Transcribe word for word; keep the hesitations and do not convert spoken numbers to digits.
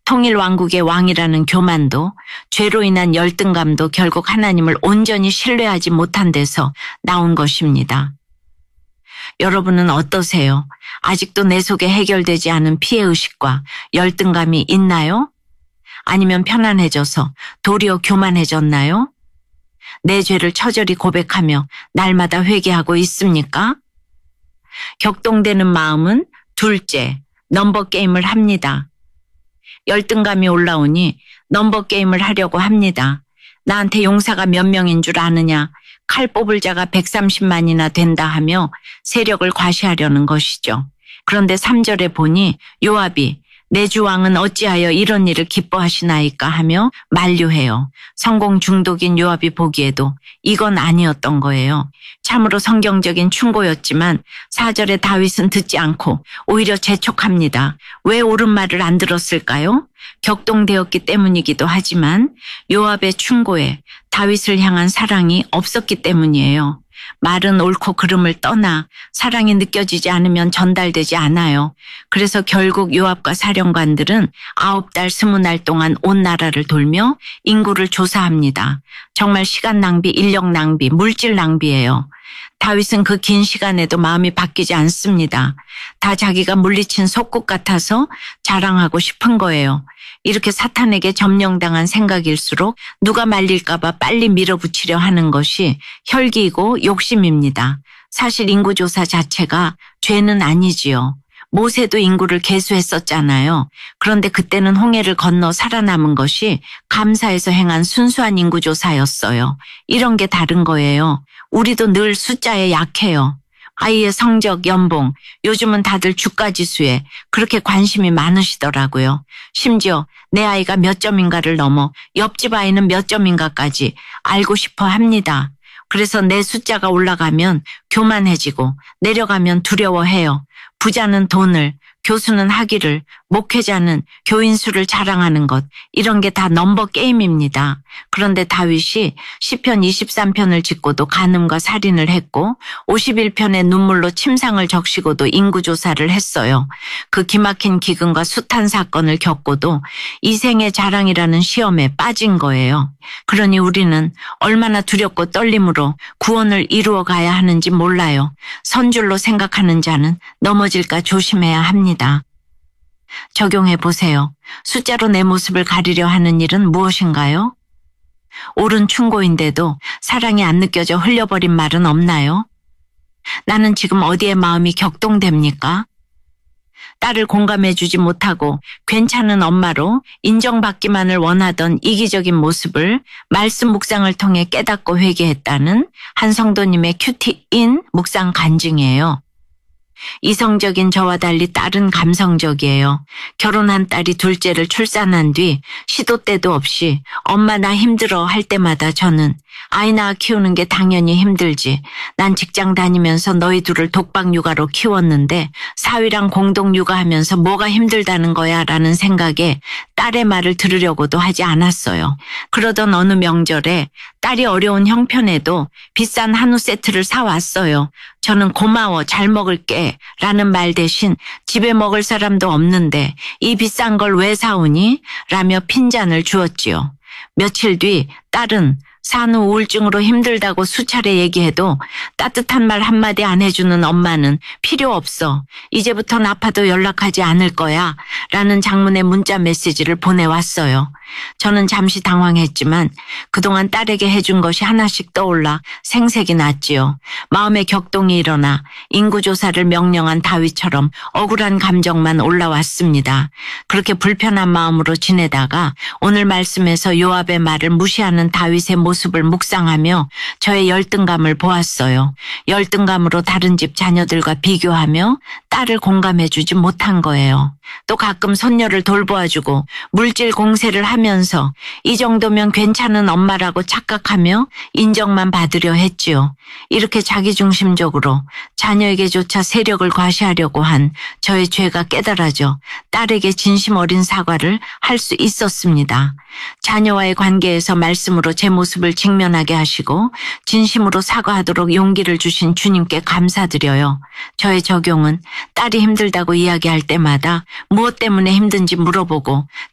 통일왕국의 왕이라는 교만도 죄로 인한 열등감도 결국 하나님을 온전히 신뢰하지 못한 데서 나온 것입니다. 여러분은 어떠세요? 아직도 내 속에 해결되지 않은 피해의식과 열등감이 있나요? 아니면 편안해져서 도리어 교만해졌나요? 내 죄를 처절히 고백하며 날마다 회개하고 있습니까? 격동되는 마음은 둘째, 넘버 게임을 합니다. 열등감이 올라오니 넘버 게임을 하려고 합니다. 나한테 용사가 몇 명인 줄 아느냐? 칼 뽑을 자가 백삼십만이나 된다 하며 세력을 과시하려는 것이죠. 그런데 삼 절에 보니 요압이 내 주 왕은 어찌하여 이런 일을 기뻐하시나이까 하며 만류해요. 성공 중독인 요압이 보기에도 이건 아니었던 거예요. 참으로 성경적인 충고였지만 사 절에 다윗은 듣지 않고 오히려 재촉합니다. 왜 옳은 말을 안 들었을까요? 격동되었기 때문이기도 하지만 요압의 충고에 다윗을 향한 사랑이 없었기 때문이에요. 말은 옳고 그름을 떠나 사랑이 느껴지지 않으면 전달되지 않아요. 그래서 결국 요압과 사령관들은 아홉 달 스무 날 동안 온 나라를 돌며 인구를 조사합니다. 정말 시간 낭비, 인력 낭비, 물질 낭비예요. 다윗은 그 긴 시간에도 마음이 바뀌지 않습니다. 다 자기가 물리친 속국 같아서 자랑하고 싶은 거예요. 이렇게 사탄에게 점령당한 생각일수록 누가 말릴까봐 빨리 밀어붙이려 하는 것이 혈기이고 욕심입니다. 사실 인구조사 자체가 죄는 아니지요. 모세도 인구를 계수했었잖아요. 그런데 그때는 홍해를 건너 살아남은 것이 감사해서 행한 순수한 인구조사였어요. 이런 게 다른 거예요. 우리도 늘 숫자에 약해요. 아이의 성적, 연봉, 요즘은 다들 주가지수에 그렇게 관심이 많으시더라고요. 심지어 내 아이가 몇 점인가를 넘어 옆집 아이는 몇 점인가까지 알고 싶어 합니다. 그래서 내 숫자가 올라가면 교만해지고 내려가면 두려워해요. 부자는 돈을, 교수는 학위를, 목회자는 교인 수를 자랑하는 것, 이런 게 다 넘버 게임입니다. 그런데 다윗이 시편 이십삼 편을 짓고도 간음과 살인을 했고 오십일 편의 눈물로 침상을 적시고도 인구조사를 했어요. 그 기막힌 기근과 숱한 사건을 겪고도 이생의 자랑이라는 시험에 빠진 거예요. 그러니 우리는 얼마나 두렵고 떨림으로 구원을 이루어 가야 하는지 몰라요. 선줄로 생각하는 자는 넘어질까 조심해야 합니다. 적용해 보세요. 숫자로 내 모습을 가리려 하는 일은 무엇인가요? 옳은 충고인데도 사랑이 안 느껴져 흘려버린 말은 없나요? 나는 지금 어디에 마음이 격동됩니까? 딸을 공감해주지 못하고 괜찮은 엄마로 인정받기만을 원하던 이기적인 모습을 말씀 묵상을 통해 깨닫고 회개했다는 한 성도님의 큐티인 묵상 간증이에요. 이성적인 저와 달리 딸은 감성적이에요. 결혼한 딸이 둘째를 출산한 뒤 시도 때도 없이 엄마 나 힘들어 할 때마다 저는 아이 낳아 키우는 게 당연히 힘들지. 난 직장 다니면서 너희 둘을 독박 육아로 키웠는데 사위랑 공동 육아하면서 뭐가 힘들다는 거야 라는 생각에 딸의 말을 들으려고도 하지 않았어요. 그러던 어느 명절에 딸이 어려운 형편에도 비싼 한우 세트를 사왔어요. 저는 고마워 잘 먹을게 라는 말 대신 집에 먹을 사람도 없는데 이 비싼 걸 왜 사오니? 라며 핀잔을 주었지요. 며칠 뒤 딸은 산후 우울증으로 힘들다고 수차례 얘기해도 따뜻한 말 한마디 안 해주는 엄마는 필요 없어. 이제부턴 아파도 연락하지 않을 거야. 라는 장문의 문자 메시지를 보내왔어요. 저는 잠시 당황했지만 그동안 딸에게 해준 것이 하나씩 떠올라 생색이 났지요. 마음의 격동이 일어나 인구조사를 명령한 다윗처럼 억울한 감정만 올라왔습니다. 그렇게 불편한 마음으로 지내다가 오늘 말씀에서 요압의 말을 무시하는 다윗의 모습을 묵상하며 저의 열등감을 보았어요. 열등감으로 다른 집 자녀들과 비교하며 딸을 공감해주지 못한 거예요. 또 가끔 손녀를 돌보아주고 물질 공세를 하면서 이 정도면 괜찮은 엄마라고 착각하며 인정만 받으려 했지요. 이렇게 자기중심적으로 자녀에게조차 세력을 과시하려고 한 저의 죄가 깨달아져 딸에게 진심 어린 사과를 할 수 있었습니다. 자녀와의 관계에서 말씀으로 제 모습을 직면하게 하시고 진심으로 사과하도록 용기를 주신 주님께 감사드려요. 저의 적용은 딸이 힘들다고 이야기할 때마다 무엇 때문에 힘든지 물어보고